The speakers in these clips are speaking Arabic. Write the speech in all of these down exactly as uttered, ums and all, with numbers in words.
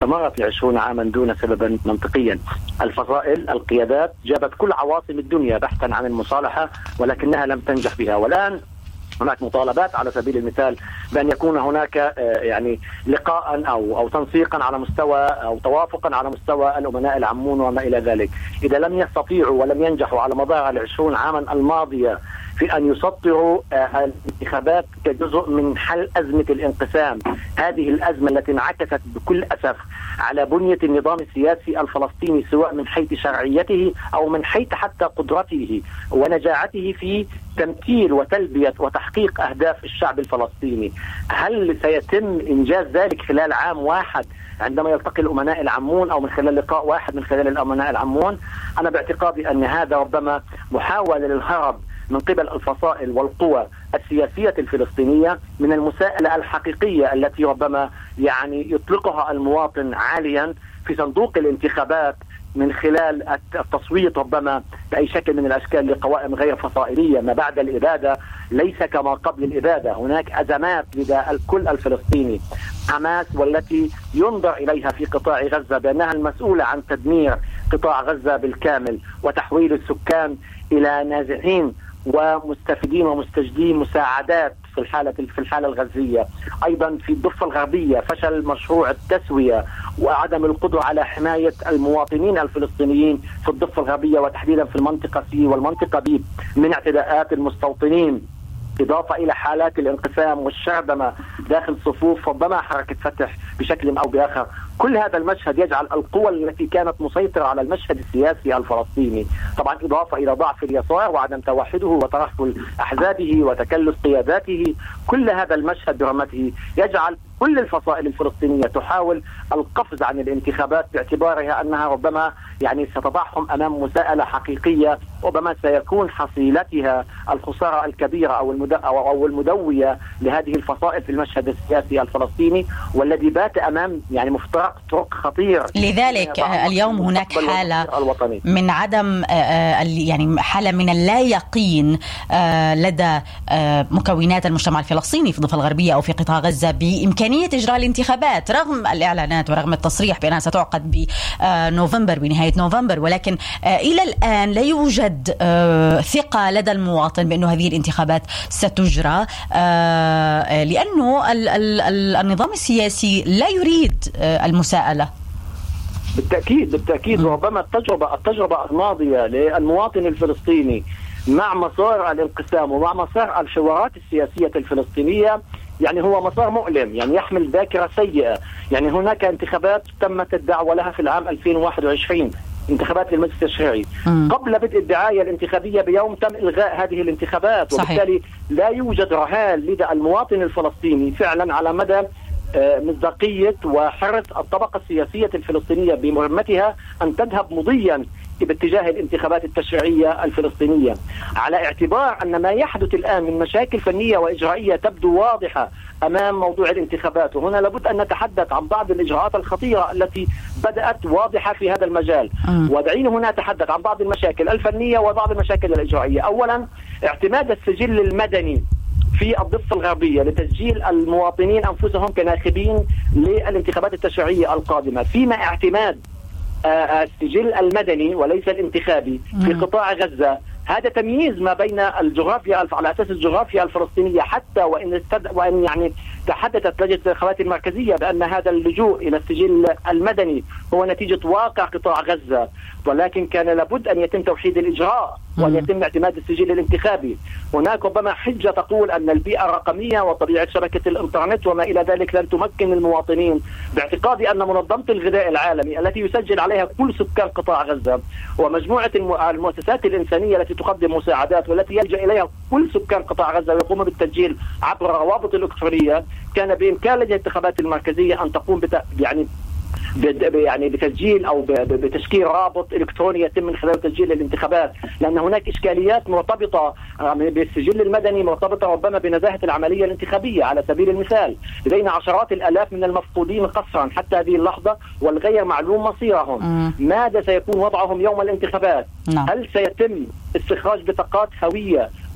استمرت لعشرون عاما دون سبب منطقيا. الفصائل القيادات جابت كل عواصم الدنيا بحثا عن المصالحة ولكنها لم تنجح بها، والآن هناك مطالبات على سبيل المثال بأن يكون هناك يعني لقاء أو أو تنسيقا على مستوى أو توافقا على مستوى الأمناء العامون وما إلى ذلك. إذا لم يستطيعوا ولم ينجحوا على مدار العشرون عاما الماضية في أن يسطروا الانتخابات كجزء من حل أزمة الانقسام، هذه الأزمة التي انعكست بكل أسف على بنية النظام السياسي الفلسطيني سواء من حيث شرعيته أو من حيث حتى قدرته ونجاعته في تمثيل وتلبية وتحقيق أهداف الشعب الفلسطيني. هل سيتم إنجاز ذلك خلال عام واحد عندما يلتقي الأمناء العامون أو من خلال لقاء واحد من خلال الأمناء العامون؟ أنا باعتقادي أن هذا ربما محاولة للهرب من قبل الفصائل والقوى السياسية الفلسطينية من المساءلة الحقيقية التي ربما يعني يطلقها المواطن عاليا في صندوق الانتخابات من خلال التصويت ربما بأي شكل من الأشكال لقوائم غير فصائلية. ما بعد الإبادة ليس كما قبل الإبادة، هناك أزمات لدى الكل الفلسطيني. حماس والتي ينظر إليها في قطاع غزة بأنها المسؤولة عن تدمير قطاع غزة بالكامل وتحويل السكان إلى نازحين ومستفيدين ومستجدين مساعدات في الحالة في الحالة الغزية. أيضا في الضفة الغربية فشل مشروع التسوية وعدم القدرة على حماية المواطنين الفلسطينيين في الضفة الغربية وتحديدا في المنطقة سي والمنطقة بي من اعتداءات المستوطنين، إضافة إلى حالات الانقسام والشرذمة داخل صفوف ربما حركة فتح بشكل أو بآخر. كل هذا المشهد يجعل القوى التي كانت مسيطرة على المشهد السياسي الفلسطيني، طبعا إضافة إلى ضعف اليسار وعدم توحده وترهل أحزابه وتكلس قياداته، كل هذا المشهد برمته يجعل كل الفصائل الفلسطينية تحاول القفز عن الانتخابات باعتبارها أنها ربما يعني ستضعهم أمام مساءلة حقيقية، ربما سيكون حصيلتها الخسارة الكبيرة أو أو المدوية لهذه الفصائل في المشهد السياسي الفلسطيني والذي بات أمام يعني مفترق طرق خطير. لذلك اليوم هناك حالة من عدم يعني حالة من اللا يقين لدى مكونات المجتمع الفلسطيني في الضفة الغربية أو في قطاع غزة بإمكانية إجراء الانتخابات رغم الإعلانات ورغم التصريح بأنها ستعقد بنوفمبر بنهاية نوفمبر، ولكن إلى الآن لا يوجد ثقة لدى المواطن بأنه هذه الانتخابات ستجرى لأنه النظام السياسي لا يريد المساءلة. بالتأكيد بالتأكيد ربما التجربة التجربة الماضية للمواطن الفلسطيني مع مسار الانقسام ومع مسار الحوارات السياسية الفلسطينية يعني هو مسار مؤلم، يعني يحمل ذاكرة سيئة. يعني هناك انتخابات تمت الدعوة لها في العام ألفين وواحد وعشرين، انتخابات للمجلس التشريعي. قبل بدء الدعاية الانتخابية بيوم تم إلغاء هذه الانتخابات، وبالتالي لا يوجد رهان لدى المواطن الفلسطيني فعلا على مدى مصداقية وحرص الطبقة السياسية الفلسطينية بمهمتها أن تذهب مضيا باتجاه الانتخابات التشريعية الفلسطينية، على اعتبار أن ما يحدث الآن من مشاكل فنية وإجرائية تبدو واضحة أمام موضوع الانتخابات. وهنا لابد أن نتحدث عن بعض الإجراءات الخطيرة التي بدأت واضحة في هذا المجال، ودعينا هنا نتحدث عن بعض المشاكل الفنية وبعض المشاكل الإجرائية. أولا اعتماد السجل المدني في الضفة الغربية لتسجيل المواطنين أنفسهم كناخبين للانتخابات التشريعية القادمة، فيما اعتماد السجل المدني وليس الانتخابي في قطاع غزة. هذا تمييز ما بين الجغرافيا على أساس الجغرافيا الفلسطينية، حتى وإن استد... وإن يعني تحدثت لجنة الانتخابات المركزية بأن هذا اللجوء إلى السجل المدني هو نتيجة واقع قطاع غزة، ولكن كان لابد أن يتم توحيد الإجراء وأن يتم اعتماد السجل الانتخابي. هناك ربما حجة تقول أن البيئة الرقمية وطبيعة شبكة الإنترنت وما إلى ذلك لن تمكن المواطنين، باعتقادي أن منظمة الغذاء العالمي التي يسجل عليها كل سكان قطاع غزة ومجموعة المؤسسات الإنسانية التي تقدم مساعدات والتي يلجأ إليها كل سكان قطاع غزة ويقوموا بالتسجيل عبر الروابط الإلكترونية، كان بإمكان لجنة الانتخابات المركزية أن تقوم بت... يعني يعني بتسجيل أو بتشكيل رابط إلكتروني يتم من خلال تسجيل الانتخابات، لأن هناك إشكاليات مرتبطة بالسجل المدني مرتبطة ربما بنزاهة العملية الانتخابية. على سبيل المثال لدينا عشرات الآلاف من المفقودين قسرا حتى هذه اللحظة والغير معلوم مصيرهم. ماذا سيكون وضعهم يوم الانتخابات؟ هل سيتم استخراج بطاقات هوية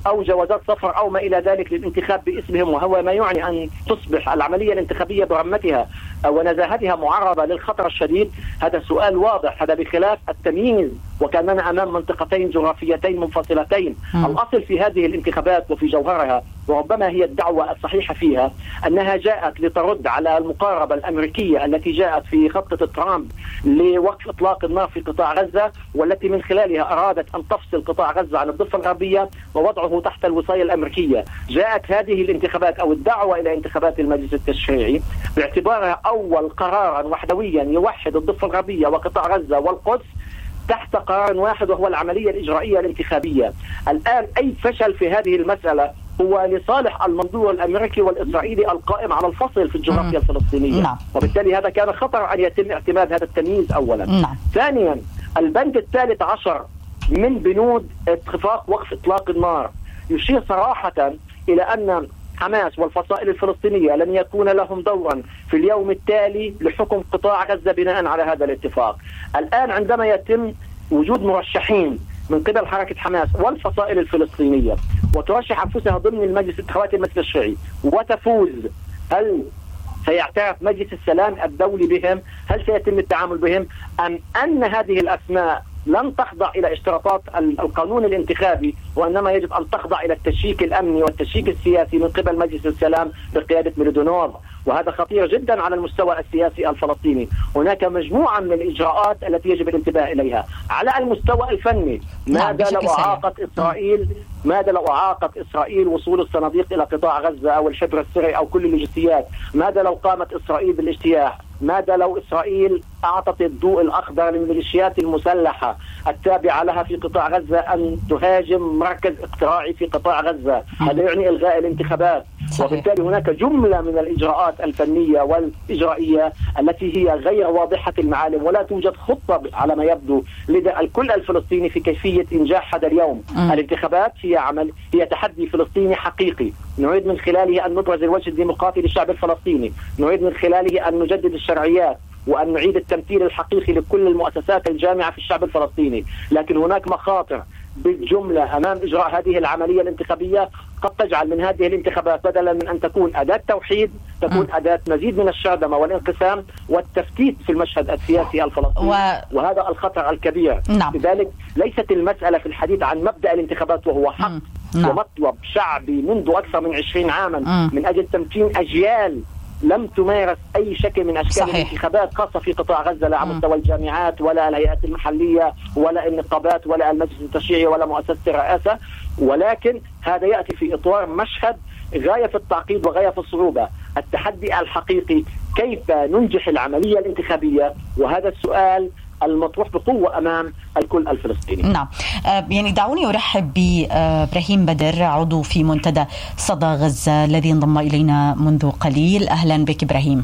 أو جوازات سفر أو ما إلى ذلك للانتخاب باسمهم، وهو ما يعني أن تصبح العملية الانتخابية برمتها ونزاهتها معرضة للخطر الشديد. هذا سؤال واضح، هذا بخلاف التمييز، وكاننا أمام منطقتين جغرافيتين منفصلتين. م. الأصل في هذه الانتخابات وفي جوهرها، وربما هي الدعوة الصحيحة فيها، أنها جاءت لترد على المقاربة الأمريكية التي جاءت في خطة ترامب لوقف إطلاق النار في قطاع غزة، والتي من خلالها أرادت أن تفصل قطاع غزة عن الضفة الغربية ووضعه تحت الوصاية الأمريكية. جاءت هذه الانتخابات أو الدعوة إلى انتخابات المجلس التشريعي باعتبارها أول قرارا وحدويا يوحد الضفة الغربية وقطاع غزة والقدس تحت قرار واحد، وهو العملية الإجرائية الانتخابية. الآن أي فشل في هذه المسألة هو لصالح المنظور الأمريكي والإسرائيلي القائم على الفصل في الجغرافيا الفلسطينية. نعم. وبالتالي هذا كان خطر أن يتم اعتماد هذا التمييز أولا. نعم. ثانيا، البند الثالث عشر من بنود اتفاق وقف إطلاق النار يشير صراحة إلى أن حماس والفصائل الفلسطينية لن يكون لهم دورا في اليوم التالي لحكم قطاع غزة بناء على هذا الاتفاق. الآن عندما يتم وجود مرشحين من قبل حركة حماس والفصائل الفلسطينية وترشح أنفسها ضمن المجلس انتخابات المجلس التشريعي وتفوز، هل سيعترف مجلس السلام الدولي بهم؟ هل سيتم التعامل بهم؟ أم أن هذه الأسماء لن تخضع إلى اشتراطات القانون الانتخابي، وإنما يجب أن تخضع إلى التشكيك الأمني والتشكيك السياسي من قبل مجلس السلام بقيادة ميلودونوف؟ وهذا خطير جدا على المستوى السياسي الفلسطيني. هناك مجموعة من الإجراءات التي يجب الانتباه إليها. على المستوى الفني، ماذا لو أعاقت إسرائيل ماذا لو أعاقت إسرائيل وصول الصناديق إلى قطاع غزة أو الحبر السري أو كل اللوجستيات؟ ماذا لو قامت إسرائيل بالاجتياح؟ ماذا لو إسرائيل أعطت الضوء الأخضر للميليشيات المسلحة التابعة لها في قطاع غزة أن تهاجم مركز اقتراعي في قطاع غزة؟ هذا يعني إلغاء الانتخابات. صحيح. وبالتالي هناك جملة من الإجراءات الفنية والإجرائية التي هي غير واضحة المعالم، ولا توجد خطة على ما يبدو لدى الكل الفلسطيني في كيفية إنجاح هذا اليوم. م. الانتخابات هي عمل هي تحدي فلسطيني حقيقي، نريد من خلاله أن نبرز الوجه الديمقراطي للشعب الفلسطيني، نريد من خلاله أن نجدد الشرعيات وأن نعيد التمثيل الحقيقي لكل المؤسسات الجامعة في الشعب الفلسطيني. لكن هناك مخاطر بالجملة أمام إجراء هذه العملية الانتخابية قد تجعل من هذه الانتخابات بدلا من أن تكون أداة توحيد تكون أداة مزيد من الشرذمة والانقسام والتفتيت في المشهد السياسي الفلسطيني، و... وهذا الخطر الكبير. نعم. لذلك ليست المسألة في الحديث عن مبدأ الانتخابات وهو حق نعم. ومطلب شعبي منذ أكثر من عشرين عاما م. من أجل تمكين أجيال لم تمارس أي شكل من أشكال صحيح. الانتخابات خاصة في قطاع غزة، لا على مستوى الجامعات ولا الهيئات المحلية ولا النقابات ولا المجلس التشريعي ولا مؤسسة الرئاسة، ولكن هذا يأتي في إطار مشهد غاية في التعقيد وغاية في الصعوبة. التحدي الحقيقي كيف ننجح العملية الانتخابية، وهذا السؤال المطروح بقوة أمام الكل الفلسطيني. نعم. يعني دعوني أرحب بإبراهيم بدر، عضو في منتدى صدى غزة الذي انضم إلينا منذ قليل. أهلا بك إبراهيم.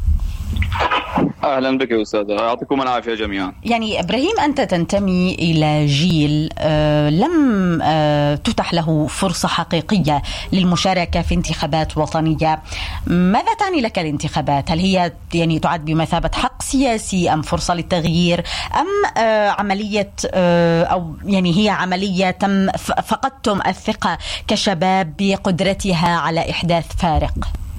أهلا بك أستاذة، يعطيكم العافية جميعا. يعني إبراهيم، أنت تنتمي إلى جيل آه لم آه تتح له فرصة حقيقية للمشاركة في انتخابات وطنية. ماذا تعني لك الانتخابات؟ هل هي يعني تعد بمثابة حق سياسي أم فرصة للتغيير أم آه عملية آه أو يعني هي عملية تم فقدتم الثقة كشباب بقدرتها على إحداث فارق؟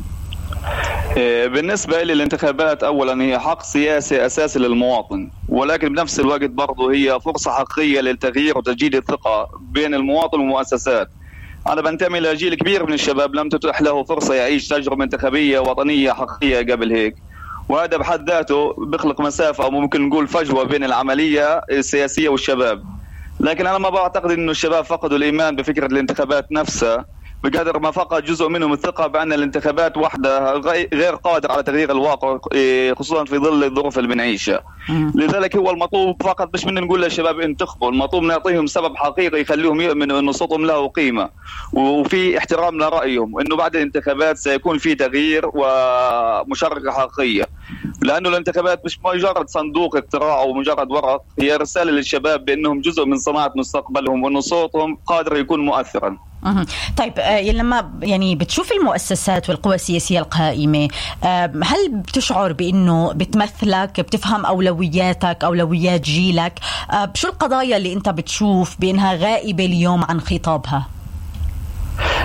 بالنسبة للانتخابات أولا هي حق سياسي أساسي للمواطن، ولكن بنفس الوقت برضو هي فرصة حقيقية للتغيير وتجديد الثقة بين المواطن والمؤسسات. أنا بنتمي لجيل كبير من الشباب لم تتح له فرصة يعيش تجربة انتخابية وطنية حقيقية قبل هيك، وهذا بحد ذاته بيخلق مسافة أو ممكن نقول فجوة بين العملية السياسية والشباب. لكن أنا ما بعتقد إنه الشباب فقدوا الإيمان بفكرة الانتخابات نفسها بقدر ما فقد جزء منهم الثقة بأن الانتخابات وحدها غير قادرة على تغيير الواقع، خصوصا في ظل الظروف اللي بنعيشها. لذلك هو المطلوب فقط مش من نقول للشباب انتخبوا، المطلوب نعطيهم سبب حقيقي يخليهم يؤمنوا أنه صوتهم له قيمة وفي احترام لرأيهم، أنه بعد الانتخابات سيكون في تغيير ومشاركة حقيقية. لأنه الانتخابات مش مجرد صندوق اقتراع أو مجرد ورق، هي رسالة للشباب بأنهم جزء من صناعة مستقبلهم وأنه صوتهم قادر يكون مؤثرا. طيب لما يعني بتشوف المؤسسات والقوى السياسية القائمة، هل بتشعر بأنه بتمثلك، بتفهم أولوياتك، أولويات جيلك؟ شو القضايا اللي أنت بتشوف بأنها غائبة اليوم عن خطابها؟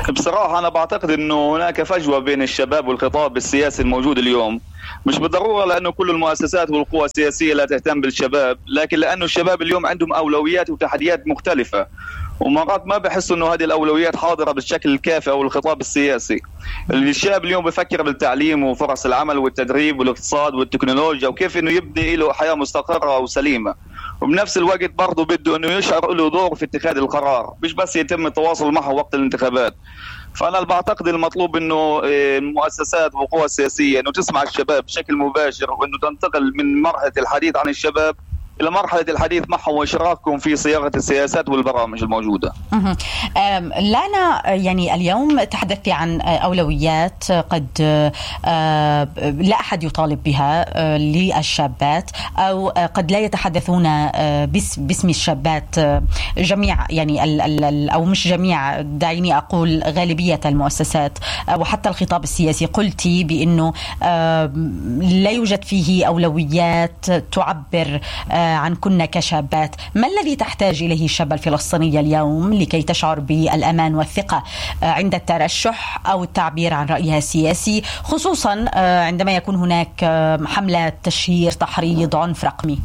بصراحة أنا بعتقد أنه هناك فجوة بين الشباب والخطاب السياسي الموجود اليوم، مش بالضرورة لأنه كل المؤسسات والقوى السياسية لا تهتم بالشباب، لكن لأنه الشباب اليوم عندهم أولويات وتحديات مختلفة، ومرات ما بحسوا انه هذه الاولويات حاضره بالشكل الكافي او الخطاب السياسي. الشاب اليوم بفكر بالتعليم وفرص العمل والتدريب والاقتصاد والتكنولوجيا وكيف انه يبني له حياه مستقره وسليمه، وبنفس الوقت برضه بده انه يشعر له دور في اتخاذ القرار، مش بس يتم التواصل معه وقت الانتخابات. فانا بعتقد المطلوب انه المؤسسات والقوى السياسيه انه تسمع الشباب بشكل مباشر، وانه تنتقل من مرحله الحديث عن الشباب إلى مرحلة الحديث معهم وإشراكهم في صياغة السياسات والبرامج الموجودة. لانا، يعني اليوم تحدثت عن أولويات قد لا أحد يطالب بها للشابات، أو قد لا يتحدثون باسم الشابات جميع، يعني أو مش جميع، دعيني أقول غالبية المؤسسات وحتى الخطاب السياسي. قلتي بأنه لا يوجد فيه أولويات تعبر عن كنا كشابات. ما الذي تحتاج إليه الشابة الفلسطينية اليوم لكي تشعر بالأمان والثقة عند الترشح أو التعبير عن رأيها السياسي، خصوصا عندما يكون هناك حملات تشهير، تحريض، عنف رقمي؟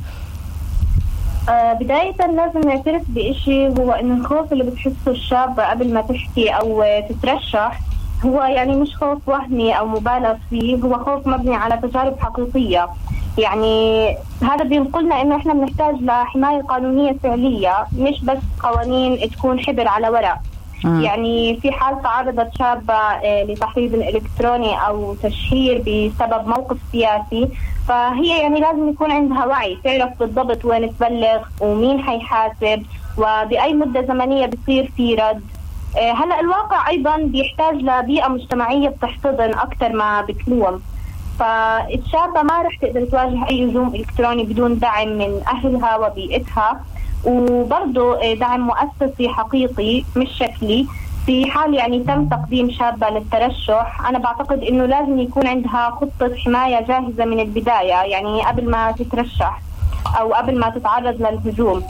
بداية لازم نعترف بإشي، هو إن الخوف اللي بتحسه الشابة قبل ما تحكي أو تترشح هو يعني مش خوف وهمي أو مبالغ فيه، هو خوف مبني على تجارب حقيقية. يعني هذا بينقلنا إنه إحنا بنحتاج لحماية قانونية فعلية، مش بس قوانين تكون حبر على ورق. م. يعني في حال تعرضت شابة لتحريض إلكتروني أو تشهير بسبب موقف سياسي، فهي يعني لازم يكون عندها وعي، تعرف بالضبط وين تبلغ ومين حيحاسب وبأي مدة زمنية بصير في رد. هلأ الواقع أيضا بيحتاج لبيئة مجتمعية بتحتضن أكثر ما بتلوم، فالشابة ما رح تقدر تواجه أي هجوم إلكتروني بدون دعم من أهلها وبيئتها، وبرضه دعم مؤسسي حقيقي مش شكلي. في حال يعني تم تقديم شابة للترشح، أنا بعتقد إنه لازم يكون عندها خطة حماية جاهزة من البداية، يعني قبل ما تترشح أو قبل ما تتعرض للهجوم.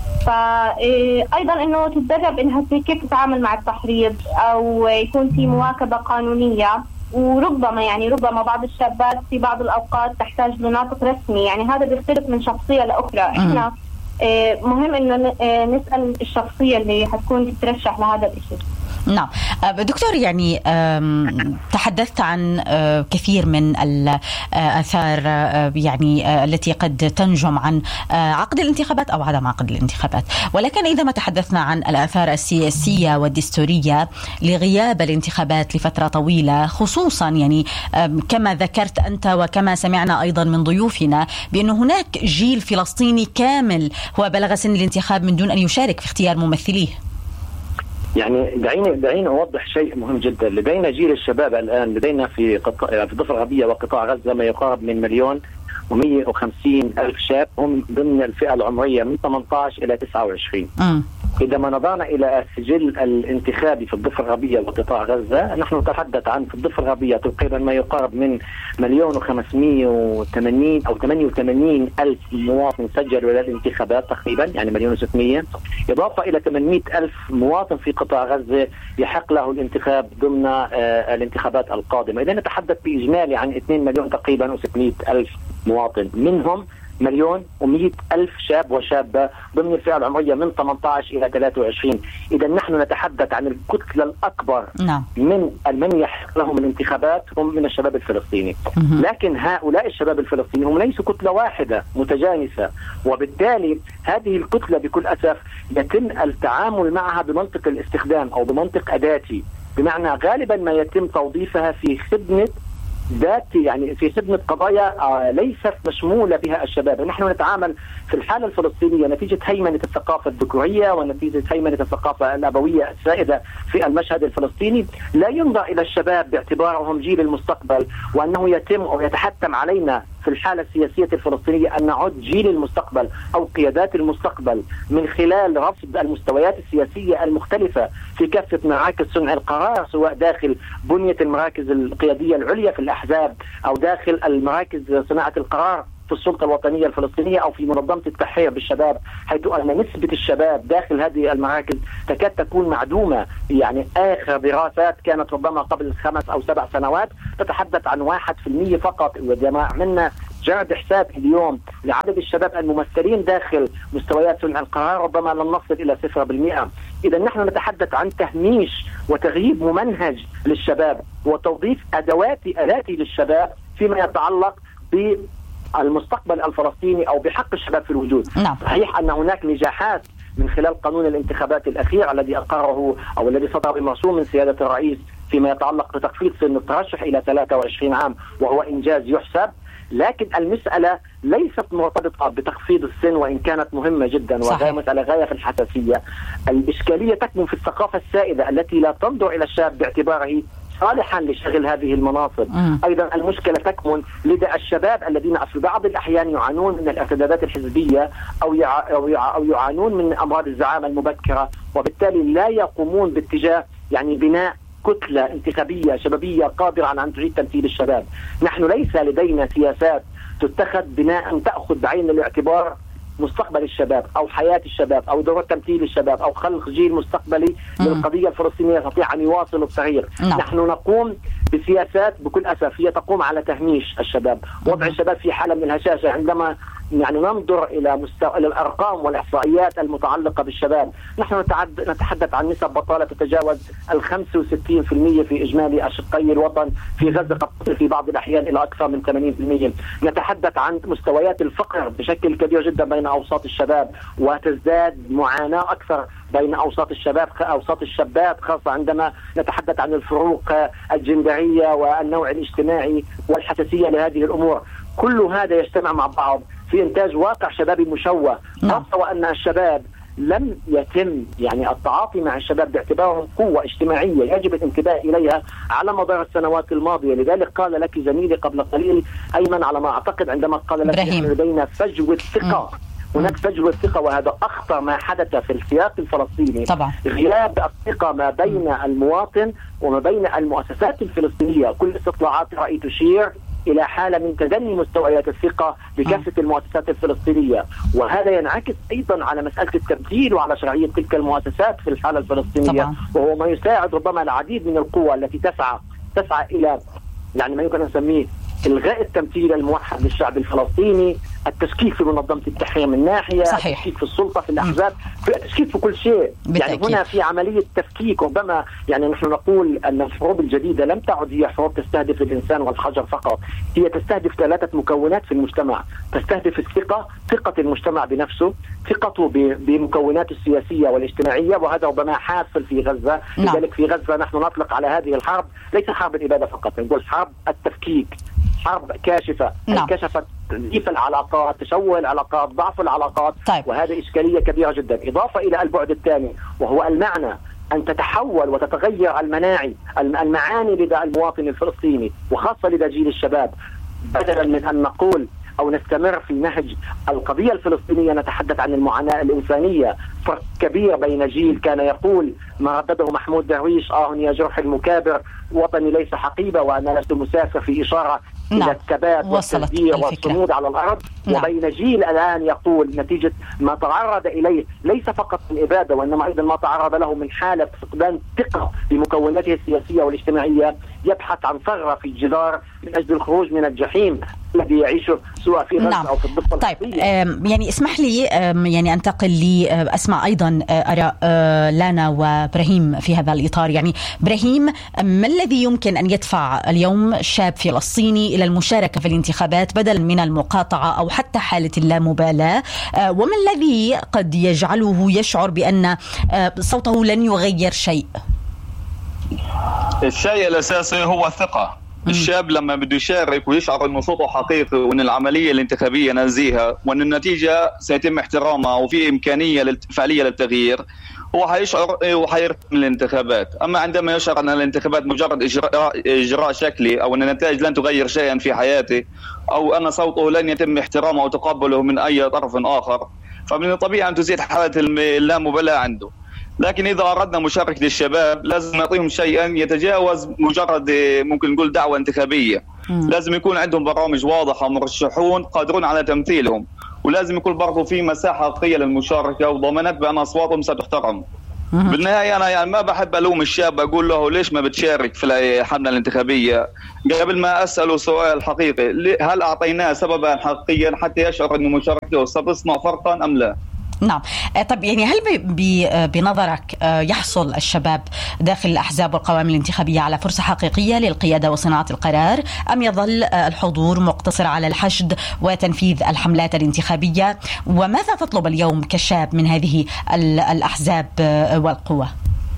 فأيضا إنه تتدرب إنها كيف تتعامل مع التحريض، أو يكون في مواكبة قانونية. وربما يعني ربما بعض الشابات في بعض الأوقات تحتاج لناطق رسمي، يعني هذا بيختلف من شخصية لأخرى. إحنا مهم إنه نسأل الشخصية اللي حتكون تترشح لهذا الشيء. نعم دكتور، يعني تحدثت عن كثير من الآثار يعني التي قد تنجم عن عقد الانتخابات أو عدم عقد الانتخابات، ولكن إذا ما تحدثنا عن الآثار السياسية والدستورية لغياب الانتخابات لفترة طويلة، خصوصا يعني كما ذكرت أنت وكما سمعنا أيضا من ضيوفنا بأن هناك جيل فلسطيني كامل هو بلغ سن الانتخاب من دون أن يشارك في اختيار ممثليه. يعني دعيني دعيني أوضح شيء مهم جدا. لدينا جيل الشباب الآن، لدينا في قطاع في الضفة الغربية وقطاع غزة ما يقارب من مليون ومئة وخمسين ألف شاب، هم ضمن الفئة العمرية من ثمانية عشر إلى تسعة وعشرين. م. إذا ما نظرنا إلى السجل الانتخابي في الضفة الغربية وقطاع غزة، نحن نتحدث عن في الضفة الغربية تقريبا ما يقارب من مليون وخمسمائة وثمانين أو ثمانية وثمانين ألف مواطن سجلوا للانتخابات تقريبا، يعني مليون وستمائة، إضافة إلى ثمانمائة ألف مواطن في قطاع غزة يحق له الانتخاب ضمن آه الانتخابات القادمة. إذا نتحدث بإجمالي عن اثنين مليون تقريبا وستمائة ألف مواطن، منهم مليون ومئة ألف شاب وشابة ضمن الفئة العمرية من ثمانية عشر إلى ثلاثة وعشرين. إذا نحن نتحدث عن الكتلة الأكبر نعم. من من يحق لهم الانتخابات هم من الشباب الفلسطيني. مه. لكن هؤلاء الشباب الفلسطيني هم ليسوا كتلة واحدة متجانسة، وبالتالي هذه الكتلة بكل أسف يتم التعامل معها بمنطق الاستخدام أو بمنطق أداتي، بمعنى غالبا ما يتم توظيفها في خدمة ذات يعني في خدمة قضايا ليست مشمولة بها الشباب. نحن نتعامل في الحالة الفلسطينية نتيجة هيمنة الثقافة الذكورية ونتيجة هيمنة الثقافة الأبوية السائدة في المشهد الفلسطيني، لا ينظر إلى الشباب باعتبارهم جيل المستقبل، وأنه يتم أو يتحتم علينا في الحالة السياسية الفلسطينية أن نعد جيل المستقبل أو قيادات المستقبل من خلال رصد المستويات السياسية المختلفة في كافة مراكز صنع القرار، سواء داخل بنية المراكز القيادية العليا في الأحزاب أو داخل المراكز صناعة القرار في السلطة الوطنية الفلسطينية أو في منظمة التحرير بالشباب، حيث أن نسبة الشباب داخل هذه المراكز تكاد تكون معدومة. يعني آخر دراسات كانت ربما قبل خمس أو سبع سنوات تتحدث عن واحد في المية فقط. وإذا ما عملنا جرد حساب اليوم لعدد الشباب الممثلين داخل مستويات صنع القرار ربما لن نصل إلى صفر بالمئة. إذا نحن نتحدث عن تهميش وتغييب ممنهج للشباب وتوظيف أدوات آلاتي للشباب فيما يتعلق بالمستقبل الفلسطيني أو بحق الشباب في الوجود. نعم. صحيح أن هناك نجاحات من خلال قانون الانتخابات الأخير الذي أقره أو الذي صدر بمرسوم من سيادة الرئيس فيما يتعلق بتخفيض سن الترشح إلى ثلاثة وعشرين عام، وهو إنجاز يحسب. لكن المسألة ليست مرتبطة بتخفيض السن وإن كانت مهمة جدا وهي مسألة غاية في الحساسية. الإشكالية تكمن في الثقافة السائدة التي لا تنظر إلى الشاب باعتباره صالحا لشغل هذه المناصب. م. أيضا المشكلة تكمن لدى الشباب الذين في بعض الأحيان يعانون من الارتدادات الحزبية أو أو يعانون من أمراض الزعامة المبكرة، وبالتالي لا يقومون باتجاه يعني بناء كتلة انتخابية شبابية قادرة على أن تعيد تمثيل الشباب. نحن ليس لدينا سياسات تتخذ بناء تأخذ بعين الاعتبار مستقبل الشباب أو حياة الشباب أو دور تمثيل الشباب أو خلق جيل مستقبلي للقضية الفلسطينية يستطيع أن يواصل التغيير. نعم. نحن نقوم بسياسات بكل أسف هي تقوم على تهميش الشباب، وضع الشباب في حالة من الهشاشة. عندما يعني ننظر إلى مستوى إلى الأرقام والإحصائيات المتعلقة بالشباب، نحن نتحدث عن نسب بطالة تتجاوز ال خمسة وستين بالمئة في إجمالي أشقي الوطن. في غزة قد تصل في بعض الأحيان إلى أكثر من ثمانين بالمئة. نتحدث عن مستويات الفقر بشكل كبير جدا بين أوساط الشباب، وتزداد معاناة أكثر بين أوساط الشباب أوساط الشابات، خاصة عندما نتحدث عن الفروق الجندرية والنوع الاجتماعي والحساسية لهذه الأمور. كل هذا يجتمع مع بعض في إنتاج واقع شبابي مشوه، خاصة وأن الشباب لم يتم يعني التعاطي مع الشباب باعتبارهم قوة اجتماعية يجب الانتباه إليها على مدار السنوات الماضية. لذلك قال لك زميلي قبل قليل أيمن على ما أعتقد عندما قال لك لدينا فجوة ثقة. هناك فجوة ثقة، وهذا أخطر ما حدث في السياق الفلسطيني طبعا. غياب الثقة ما بين المواطن وما بين المؤسسات الفلسطينية. كل استطلاعات رأي تشير إلى حالة من تدني مستويات الثقة بكافة المؤسسات الفلسطينية، وهذا ينعكس أيضا على مسألة التمثيل وعلى شرعية تلك المؤسسات في الحالة الفلسطينية طبعا. وهو ما يساعد ربما العديد من القوى التي تسعى تسعى إلى يعني ما يمكن أن نسميه إلغاء التمثيل الموحد للشعب الفلسطيني، التشكيك في منظمة التحرير من ناحية، صحيح. التشكيك في السلطة في الأحزاب، التشكيك في كل شيء. بالتأكيد. يعني هنا في عملية تفكيك. ربما يعني نحن نقول أن الحروب الجديدة لم تعد هي حروب تستهدف الإنسان والحجر فقط، هي تستهدف ثلاثة مكونات في المجتمع. تستهدف الثقة، ثقة المجتمع بنفسه، ثقته بمكوناته السياسية والاجتماعية، وهذا ربما حاصل في غزة. نعم. لذلك في غزة نحن نطلق على هذه الحرب ليس حرب الإبادة فقط، نقول حرب التفكيك، حرب كاشفة. نعم. كشفت ضيف العلاقات، تشوه العلاقات، ضعف العلاقات. طيب. وهذا إشكالية كبيرة جدا. إضافة إلى البعد الثاني وهو المعنى، أن تتحول وتتغير المناعي المعاني لدى المواطن الفلسطيني وخاصة لدى جيل الشباب. بدلا من أن نقول أو نستمر في نهج القضية الفلسطينية نتحدث عن المعاناة الإنسانية. فرق كبير بين جيل كان يقول ما ردده محمود درويش آه يا جرح المكابر وطني ليس حقيبة وأنا لست مسافر، في إشارة إلى نعم. الثبات والتسدير والصمود على الأرض. نعم. وبين جيل الآن يقول نتيجة ما تعرض إليه ليس فقط من إبادة وإنما أيضا ما تعرض له من حالة فقدان ثقة بمكوناته السياسية والاجتماعية، يبحث عن ثغرة في الجدار من أجل الخروج من الجحيم الذي يعيشه سواء في غزة نعم. أو في الضفة طيب يعني اسمح لي يعني أنتقل لي أسمع أيضا آراء لانا وإبراهيم في هذا الإطار. يعني إبراهيم، ما الذي يمكن أن يدفع اليوم شاب فلسطيني إلى المشاركة في الانتخابات بدلا من المقاطعة أو حتى حالة اللامبالاة، وما الذي قد يجعله يشعر بأن صوته لن يغير شيء؟ الشيء الأساسي هو الثقة. الشاب لما بده يشارك ويشعر انه صوته حقيقي وان العمليه الانتخابيه نزيهه وان النتيجه سيتم احترامها وفي امكانيه فعليه للتغيير، هو حيشعر وحيرفض من الانتخابات. اما عندما يشعر ان الانتخابات مجرد اجراء اجراء شكلي او ان النتائج لن تغير شيئا في حياته او ان صوته لن يتم احترامه او تقبله من اي طرف اخر، فمن الطبيعي ان تزيد حاله اللامبالاه عنده. لكن إذا أردنا مشاركة الشباب لازم نعطيهم شيئا يتجاوز مجرد ممكن نقول دعوة انتخابية. م. لازم يكون عندهم برامج واضحة، مرشحون قادرون على تمثيلهم، ولازم يكون برضو في مساحة حقيقية للمشاركة وضمانات بأن أصواتهم ستحترم. بالنهاية أنا يعني ما بحب ألوم الشاب أقول له ليش ما بتشارك في الحملة الانتخابية قبل ما أسأله سؤال حقيقي، هل أعطيناه سببا حقيقيا حتى يشعر أن مشاركته ستصنع فرقا أم لا؟ نعم. طب يعني هل بنظرك يحصل الشباب داخل الأحزاب والقوائم الانتخابية على فرصة حقيقية للقيادة وصناعة القرار، أم يظل الحضور مقتصر على الحشد وتنفيذ الحملات الانتخابية؟ وماذا تطلب اليوم كشاب من هذه الأحزاب والقوى؟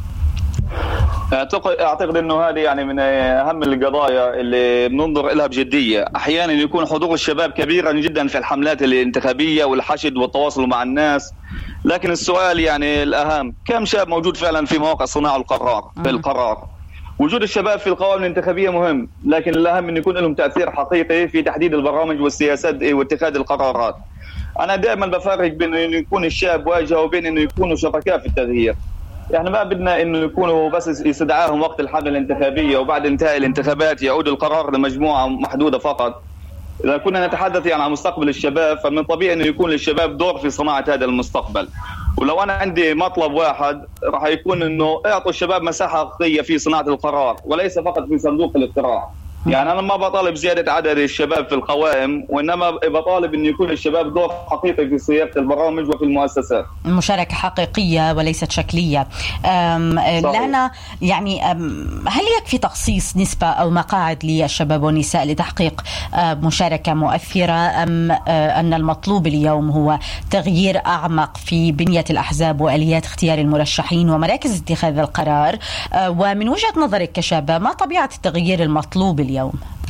أعتقد أنه هذه يعني من أهم القضايا اللي بننظر لها بجدية. أحيانا يكون حضور الشباب كبيرا جدا في الحملات الانتخابية والحشد والتواصل مع الناس، لكن السؤال يعني الأهم كم شاب موجود فعلا في مواقع صناعة القرار في القرار؟ وجود الشباب في القوائم الانتخابية مهم، لكن الأهم أن يكون لهم تأثير حقيقي في تحديد البرامج والسياسات واتخاذ القرارات. أنا دائما بفرق بين أن يكون الشاب واجهة وبين أنه يكونوا شركاء في التغيير. يعني ما بدنا انه يكونوا بس يستدعاهم وقت الحملة الانتخابية وبعد انتهاء الانتخابات يعود القرار لمجموعة محدودة فقط. إذا كنا نتحدث يعني عن مستقبل الشباب فمن طبيعي انه يكون للشباب دور في صناعة هذا المستقبل. ولو انا عندي مطلب واحد راح يكون انه اعطوا الشباب مساحة حقيقية في صناعة القرار وليس فقط في صندوق الاقتراع. يعني أنا ما بطالب زيادة عدد الشباب في القوائم، وإنما بطالب أن يكون الشباب دور حقيقي في صياغة البرامج وفي المؤسسات. مشاركة حقيقية وليست شكلية. لنا يعني هل يكفي تخصيص نسبة أو مقاعد للشباب والنساء لتحقيق مشاركة مؤثرة، أم أن المطلوب اليوم هو تغيير أعمق في بنية الأحزاب وآليات اختيار المرشحين ومراكز اتخاذ القرار؟ ومن وجهة نظرك كشابة ما طبيعة التغيير المطلوب اليوم؟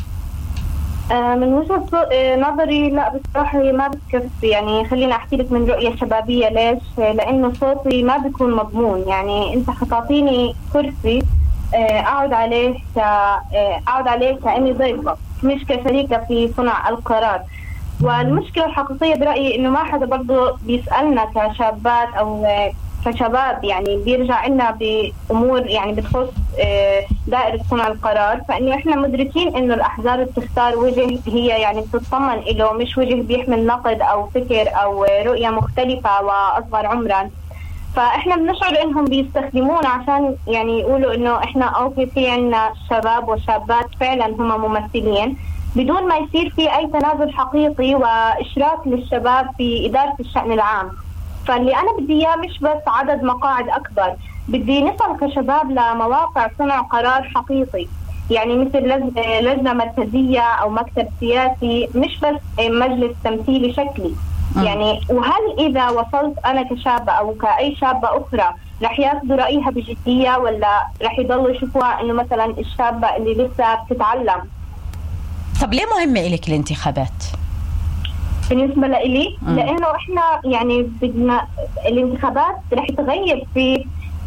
من وجهة نظري لا بصراحة ما بتكفي. يعني خلينا أحكي لك من رؤية شبابية. ليش؟ لأنه صوتي ما بيكون مضمون. يعني أنت خطاطيني كرسي أقعد عليه أقعد عليه كأني ضيفة مش كشريكة في صنع القرار. والمشكلة الحقيقية برأيي إنه ما حدا برضو بيسألنا كشابات أو كشباب، يعني بيرجع لنا بأمور يعني بتخص دائرة صنع القرار. فإنه إحنا مدركين إنه الأحزاب بتختار وجه هي يعني بتطمن إله، مش وجه بيحمل نقد أو فكر أو رؤية مختلفة وأصغر عمرا. فإحنا بنشعر إنهم بيستخدمونا عشان يعني يقولوا إنه إحنا أوكي في عنا شباب وشابات فعلا هم ممثلين، بدون ما يصير في أي تنازل حقيقي وإشراك للشباب في إدارة الشأن العام. فاللي أنا بدي إياه مش بس عدد مقاعد أكبر، بدي نصل كشباب لمواقع صنع قرار حقيقي، يعني مثل لجنة مركزية أو مكتب سياسي، مش بس مجلس تمثيلي شكلي. يعني وهل إذا وصلت أنا كشابة أو كأي شابة أخرى رح ياخذوا رأيها بجدية، ولا رح يضلوا يشوفوها إنه مثلا الشابة اللي لسه بتتعلم؟ طب ليه مهمة إليك الانتخابات؟ بالنسبة لإلي لأنه إحنا يعني بدنا الانتخابات رح تغير في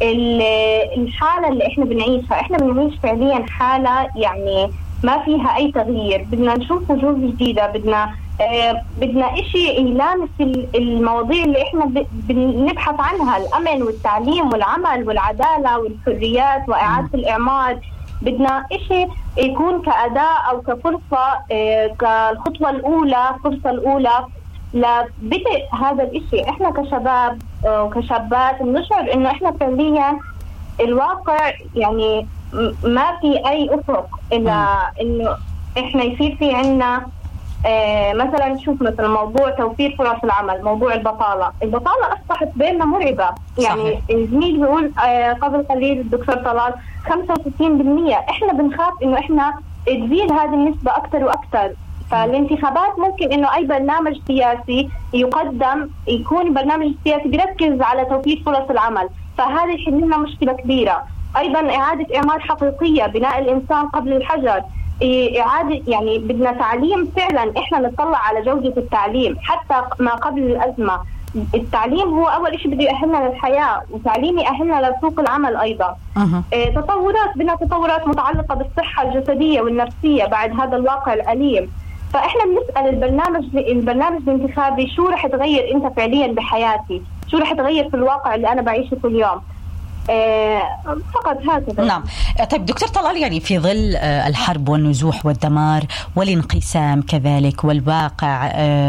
الحالة اللي إحنا بنعيشها. إحنا بنعيش فعليا حالة يعني ما فيها أي تغيير. بدنا نشوف وجوه جديدة، بدنا آه بدنا إشي يلامس المواضيع اللي إحنا بنبحث عنها، الأمن والتعليم والعمل والعدالة والحريات وإعادة الإعمار. بدنا إشي يكون كأداء أو كفرصة آه كالخطوة الأولى، فرصة الأولى لبدء هذا الإشي. إحنا كشباب وكشابات بنشعر إنه إحنا فعليا الواقع يعني ما في أي أفق إلا إنه إحنا يصير في عنا آه مثلا شوف مثلا موضوع توفير فرص العمل، موضوع البطالة. البطالة أصبحت بيننا مرعبة. يعني الزميل بيقول آه قبل قليل الدكتور طلال خمسة وستين بالمئة. إحنا بنخاف إنه إحنا تزيد هذه النسبة أكثر وأكثر. فالانتخابات ممكن إنه أي برنامج سياسي يقدم يكون برنامج سياسي بيركز على توفير فرص العمل، فهذا يحل لنا مشكلة كبيرة. أيضا إعادة إعمار حقيقية، بناء الإنسان قبل الحجر، إعادة يعني بدنا تعليم فعلا. إحنا نطلع على جودة التعليم حتى ما قبل الأزمة. التعليم هو أول شيء بده يأهلنا للحياة، وتعليم يأهلنا لسوق العمل أيضا. أه. تطورات بدنا تطورات متعلقة بالصحة الجسدية والنفسية بعد هذا الواقع الأليم. فإحنا بنسأل البرنامج البرنامج الانتخابي شو رح تغير أنت فعليا بحياتي، شو رح تغير في الواقع اللي أنا بعيشه كل يوم. فقط هكذا. نعم. طيب دكتور طلال، يعني في ظل الحرب والنزوح والدمار والانقسام كذلك والواقع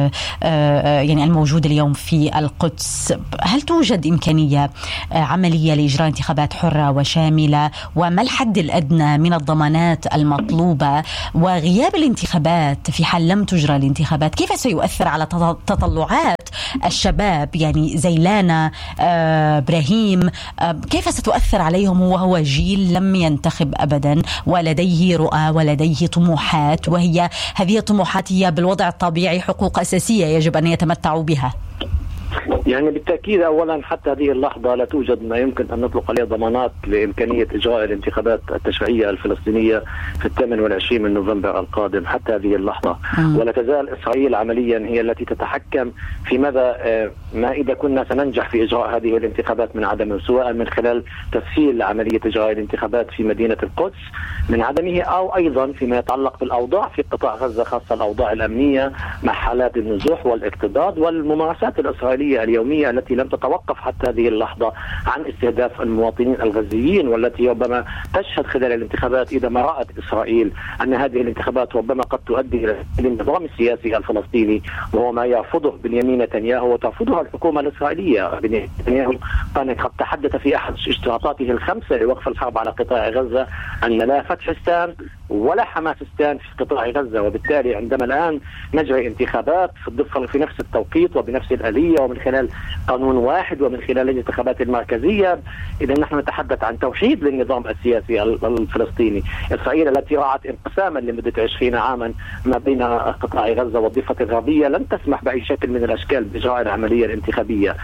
يعني الموجود اليوم في القدس، هل توجد إمكانية عملية لإجراء انتخابات حرة وشاملة؟ وما الحد الأدنى من الضمانات المطلوبة؟ وغياب الانتخابات في حال لم تجرى الانتخابات كيف سيؤثر على تطلعات الشباب، يعني زيلانا، إبراهيم، كيف ستؤثر عليهم وهو جيل لم ينتخب أبدا ولديه رؤى ولديه طموحات، وهي هذه الطموحات هي بالوضع الطبيعي حقوق أساسية يجب أن يتمتعوا بها؟ يعني بالتأكيد أولا حتى هذه اللحظة لا توجد ما يمكن أن نطلق عليه ضمانات لإمكانية إجراء الانتخابات التشريعية الفلسطينية في الثامن والعشرين من نوفمبر القادم حتى هذه اللحظة. م. ولا تزال إسرائيل عمليا هي التي تتحكم في ماذا ما إذا كنا سننجح في إجراء هذه الانتخابات من عدمه، سواء من خلال تسهيل عملية إجراء الانتخابات في مدينة القدس من عدمه، أو أيضا فيما يتعلق بالأوضاع في قطاع غزة، خاصة الأوضاع الأمنية مع حالات النزوح والاقتضاض والممارسات الإسرائيلية اليومية التي لم تتوقف حتى هذه اللحظة عن استهداف المواطنين الغزيين، والتي ربما تشهد خلال الانتخابات إذا ما رأت إسرائيل أن هذه الانتخابات ربما قد تؤدي إلى النظام السياسي الفلسطيني، وهو ما يرفضه بنيامين نتنياهو وترفضها الحكومة الإسرائيلية. بنيامين نتنياهو كان قد تحدث في أحد اشتراطاته الخمسة لوقف الحرب على قطاع غزة أن لا فتحستان ولا حماسستان في قطاع غزة، وبالتالي عندما الآن نجري انتخابات في الضفة في نفس التوقيت وبنفس الآلية ومن خلال قانون واحد ومن خلال الانتخابات المركزية، إذا نحن نتحدث عن توحيد للنظام السياسي الفلسطيني. إسرائيل التي رأت انقساما لمدة عشرين عاما ما بين قطاع غزة والضفة الغربية لن تسمح بأي شكل من الأشكال بإجراء العملية الانتخابية،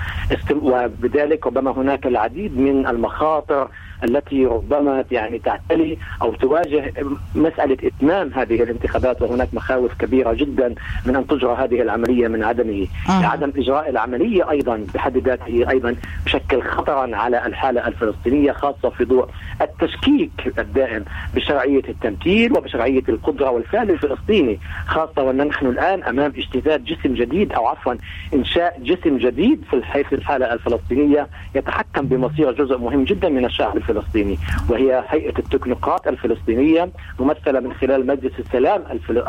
وبذلك ربما هناك العديد من المخاطر التي ربما يعني تعتلي أو تواجه مسألة إتمام هذه الانتخابات، وهناك مخاوف كبيرة جدا من أن تجرى هذه العملية من عدمه. آه. عدم إجراء العملية أيضا بحد ذاته أيضا يشكل خطرا على الحالة الفلسطينية، خاصة في ضوء التشكيك الدائم بشرعية التمثيل وبشرعية القدرة والفعل الفلسطيني، خاصة وأن نحن الآن أمام اجتثاث جسم جديد أو عفوا إنشاء جسم جديد في حيث الحالة الفلسطينية يتحكم بمصير جزء مهم جدا من الشعب الفلسطيني، وهي هيئة التكنوقراط الفلسطينية ممثلة من خلال مجلس السلام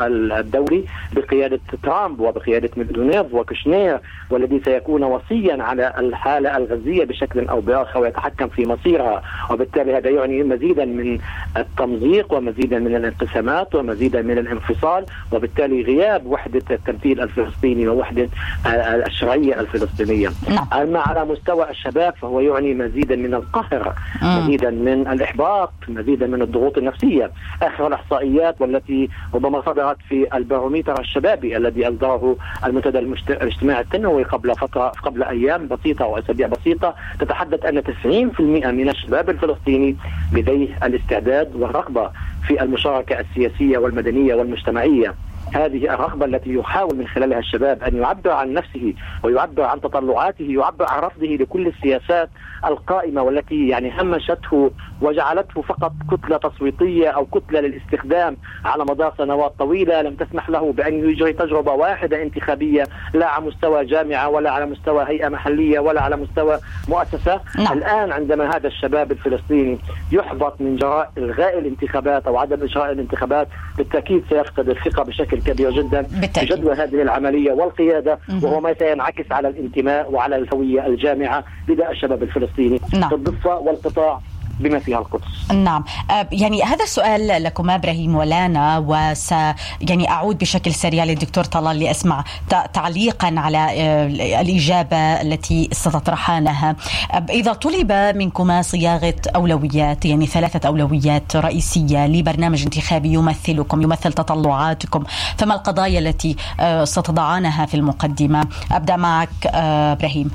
الدولي بقيادة ترامب وبقيادة ميدفيديف وكوشنير، والذي سيكون وصيا على الحالة الغزية بشكل أو بآخر ويتحكم في مصيرها. وبالتالي هذا يعني مزيدا من التمزيق ومزيدا من الانقسامات ومزيدا من الانفصال، وبالتالي غياب وحدة التمثيل الفلسطيني ووحدة الشرعية الفلسطينية. أما على مستوى الشباب فهو يعني مزيدا من القهر، مزيدا من الإحباط، مزيدا من الضغوط النفسية. آخر الإحصائيات والتي ربما صدرت في الباروميتر الشبابي الذي أصدره المنتدى الاجتماعي التنموي قبل فترة قبل أيام بسيطة وأسابيع بسيطة تتحدث أن تسعين بالمئة من الشباب الفلسطيني لديه الاستعداد والرغبة في المشاركة السياسية والمدنية والمجتمعية. هذه الرغبة التي يحاول من خلالها الشباب أن يعبر عن نفسه ويعبر عن تطلعاته، يعبر عن رفضه لكل السياسات القائمة والتي يعني همشته وجعلته فقط كتلة تصويتية أو كتلة للاستخدام على مدار سنوات طويلة لم تسمح له بأن يجري تجربة واحدة انتخابية، لا على مستوى جامعة ولا على مستوى هيئة محلية ولا على مستوى مؤسسة. نعم. الآن عندما هذا الشباب الفلسطيني يحبط من جراء إلغاء الانتخابات أو عدم إجراء الانتخابات، بالتأكيد سيفقد الثقة بشكل كبير جدا في جدوى هذه العملية والقيادة، وهو ما سينعكس على الانتماء وعلى الهوية الجامعة لدى الشباب الفلسطيني. نعم. في الضفة والقطاع بما فيها القدس. نعم. يعني هذا السؤال لكم إبراهيم ولانا، وس يعني أعود بشكل سريع للدكتور طلال لأسمع تعليقا على الإجابة التي ستطرحانها. إذا طلب منكما صياغة أولويات، يعني ثلاثة أولويات رئيسية لبرنامج انتخابي يمثلكم يمثل تطلعاتكم، فما القضايا التي ستضعانها في المقدمة؟ أبدأ معك إبراهيم.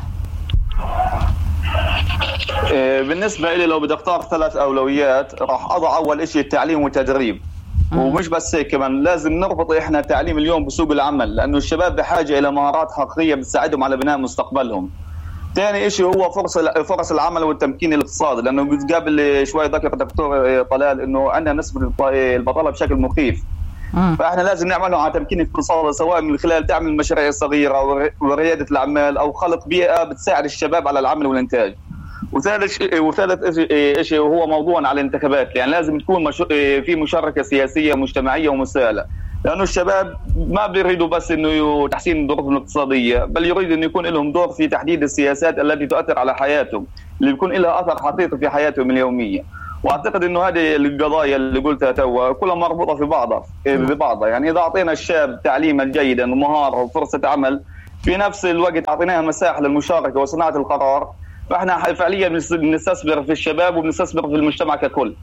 بالنسبة لي لو بدي اختار ثلاث أولويات راح أضع أول شيء التعليم والتدريب. ومش بس هيك، كمان لازم نربط إحنا التعليم اليوم بسوق العمل، لأنه الشباب بحاجة إلى مهارات حقيقية بتساعدهم على بناء مستقبلهم. ثاني شيء هو فرص فرص العمل والتمكين الاقتصادي، لأنه قبل شوي ذكر دكتور طلال إنه عندنا نسبة البطالة بشكل مخيف. فاحنا لازم نعمله على تمكين الاقتصاد، سواء من خلال دعم المشاريع الصغيره ورياده الاعمال او خلق بيئه بتساعد الشباب على العمل والانتاج. وثالث وثالث شيء هو موضوع على الانتخابات، يعني لازم تكون مش... في مشاركة سياسية مجتمعية ومسالة، لأنه الشباب ما بيريدوا بس إنه تحسين الظروف الاقتصادية، بل يريد إنه يكون لهم دور في تحديد السياسات التي تؤثر على حياتهم، اللي بيكون لها أثر حقيقي في حياتهم اليومية. وأعتقد إنه هذه القضايا اللي قلتها توا كلها مربوطة في بعضها ببعضها، يعني إذا أعطينا الشاب تعليما جيدا ومهارة وفرصة عمل، في نفس الوقت أعطيناها مساحة للمشاركة وصناعة القرار، فإحنا فعليا بنستثمر في الشباب وبنستثمر في المجتمع ككل.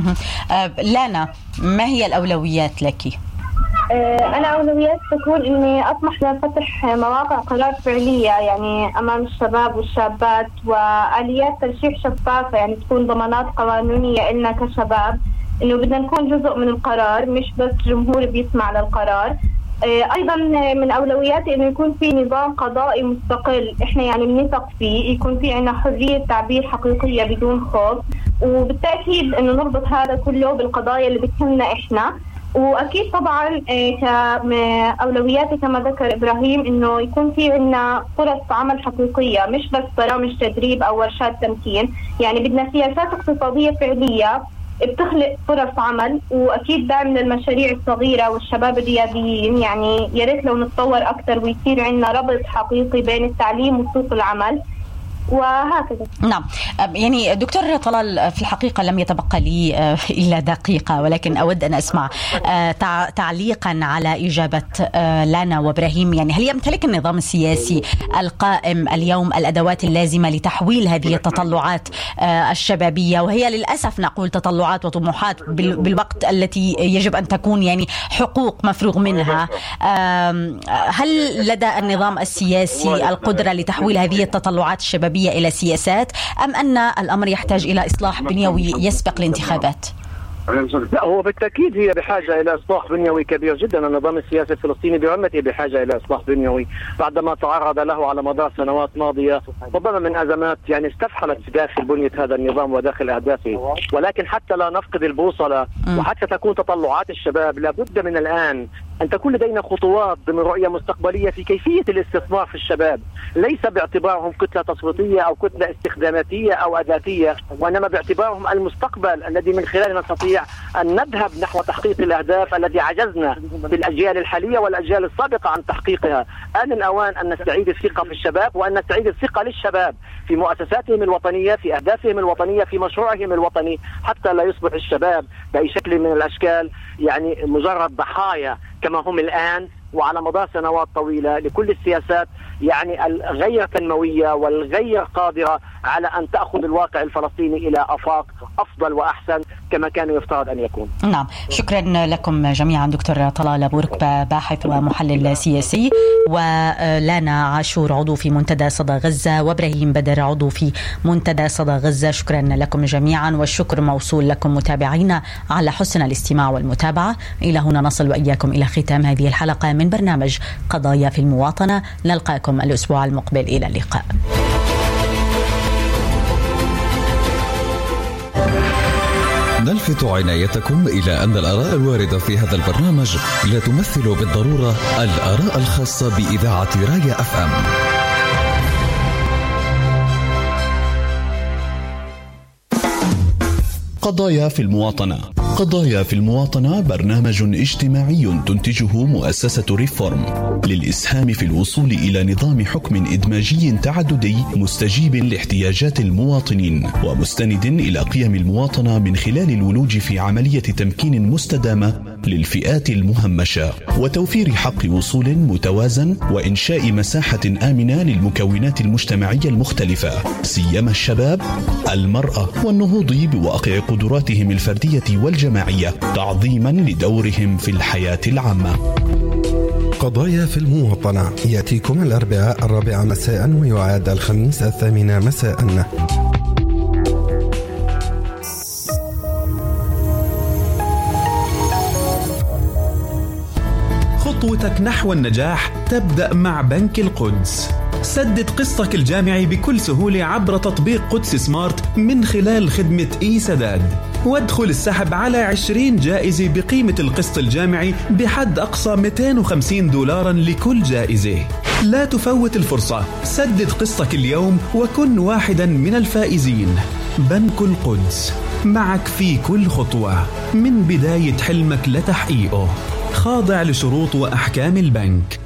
لانا، ما هي الأولويات لك؟ أنا أولويات تكون إني أطمح لفتح مواقع قرار فعلية يعني أمام الشباب والشابات، وآليات ترشيح شفافة، يعني تكون ضمانات قانونية إلنا كشباب إنه بدنا نكون جزء من القرار، مش بس جمهور بيسمع للقرار. أيضا من أولوياتي إنه يكون في نظام قضائي مستقل إحنا يعني بنثق فيه، يكون في عنا حرية تعبير حقيقية بدون خوف، وبالتأكيد إنه نربط هذا كله بالقضايا اللي بتهمنا إحنا. واكيد طبعا كاولوياتي كما ذكر ابراهيم انه يكون في عندنا فرص عمل حقيقيه، مش بس برامج تدريب او ورشات تمكين، يعني بدنا سياسات اقتصاديه فعليه بتخلق فرص عمل، واكيد دعم للمشاريع الصغيره والشباب الرياديين. يعني يا ريت لو نتطور اكثر ويصير عندنا ربط حقيقي بين التعليم وسوق العمل وهكذا. نعم، يعني دكتور طلال، في الحقيقة لم يتبقى لي إلا دقيقة، ولكن أود أن أسمع تعليقا على إجابة لانا وإبراهيم. يعني هل يمتلك النظام السياسي القائم اليوم الأدوات اللازمة لتحويل هذه التطلعات الشبابية، وهي للأسف نقول تطلعات وطموحات بالوقت التي يجب أن تكون يعني حقوق مفروغ منها، هل لدى النظام السياسي القدرة لتحويل هذه التطلعات الشبابية إلى سياسات، أم أن الأمر يحتاج إلى إصلاح بنيوي يسبق الانتخابات؟ لا، هو بالتأكيد هي بحاجة إلى إصلاح بنيوي كبير جدا. النظام السياسي الفلسطيني بعمته بحاجة إلى إصلاح بنيوي بعدما تعرض له على مدار سنوات ماضية ربما من أزمات يعني استفحلت داخل بنية هذا النظام وداخل أهدافه. ولكن حتى لا نفقد البوصلة وحتى تكون تطلعات الشباب، لابد من الآن أن تكون لدينا خطوات ضمن رؤية مستقبلية في كيفية الاستثمار في الشباب، ليس باعتبارهم كتلة تصويتية أو كتلة استخداماتية أو أداتية، وإنما باعتبارهم المستقبل الذي من خلاله نستطيع أن نذهب نحو تحقيق الأهداف التي عجزنا في الأجيال الحالية والأجيال السابقة عن تحقيقها. آن الأوان أن نستعيد الثقة في الشباب، وأن نستعيد الثقة للشباب في مؤسساتهم الوطنية، في أهدافهم الوطنية، في مشروعهم الوطني، حتى لا يصبح الشباب بأي شكل من الأشكال يعني مجرد ضحايا كما هم الآن وعلى مدار سنوات طويلة لكل السياسات يعني الغير تنموية والغير قادرة على أن تأخذ الواقع الفلسطيني إلى آفاق أفضل وأحسن كما كان يفترض أن يكون. نعم، شكرا لكم جميعا دكتور طلال أبو ركبة باحث ومحلل سياسي، ولانا عاشور عضو في منتدى صدى غزة، وإبراهيم بدر عضو في منتدى صدى غزة. شكرا لكم جميعا، والشكر موصول لكم متابعينا على حسن الاستماع والمتابعة. إلى هنا نصل وإياكم إلى ختام هذه الحلقة من برنامج قضايا في المواطنة. نلقاكم الأسبوع المقبل، إلى اللقاء. نلفت عنايتكم إلى أن الآراء الواردة في هذا البرنامج لا تمثل بالضرورة الآراء الخاصة بإذاعة رايا أف أم. قضايا في المواطنة. قضايا في المواطنة برنامج اجتماعي تنتجه مؤسسة ريفورم للإسهام في الوصول إلى نظام حكم إدماجي تعددي مستجيب لاحتياجات المواطنين ومستند إلى قيم المواطنة من خلال الولوج في عملية تمكين مستدامة للفئات المهمشة وتوفير حق وصول متوازن وإنشاء مساحة آمنة للمكونات المجتمعية المختلفة سيما الشباب، المرأة، والنهوض بواقع قدراتهم الفردية والجماعية تعظيما لدورهم في الحياة العامة. قضايا في المواطنة يأتيكم الأربعاء الرابعة مساء ويعاد الخميس الثامنة مساء. خطوتك نحو النجاح تبدأ مع بنك القدس. سدد قسطك الجامعي بكل سهولة عبر تطبيق قدس سمارت من خلال خدمة إي سداد. وادخل السحب على عشرين جائزة بقيمة القسط الجامعي بحد أقصى مئتين وخمسين دولارا لكل جائزة. لا تفوت الفرصة، سدد قسطك اليوم وكن واحدا من الفائزين. بنك القدس، معك في كل خطوة من بداية حلمك لتحقيقه، خاضع لشروط وأحكام البنك.